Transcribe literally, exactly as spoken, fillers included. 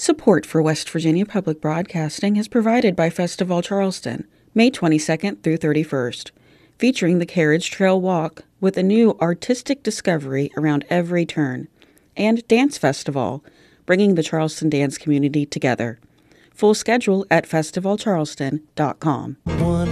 Support for West Virginia Public Broadcasting is provided by Festival Charleston, May twenty-second through thirty-first, featuring the Carriage Trail Walk with a new artistic discovery around every turn, and Dance Festival, bringing the Charleston dance community together. Full schedule at festival charleston dot com. one